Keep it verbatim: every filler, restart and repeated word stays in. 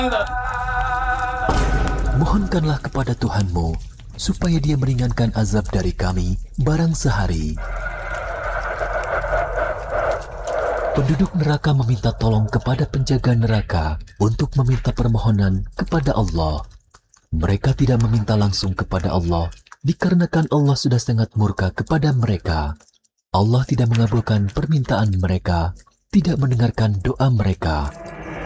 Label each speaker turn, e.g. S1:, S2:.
S1: Mohonkanlah kepada Tuhanmu, supaya Dia meringankan azab dari kami barang sehari. Penduduk neraka meminta tolong kepada penjaga neraka untuk meminta permohonan kepada Allah. Mereka tidak meminta langsung kepada Allah, dikarenakan Allah sudah sangat murka kepada mereka. Allah tidak mengabulkan permintaan mereka, tidak mendengarkan doa mereka.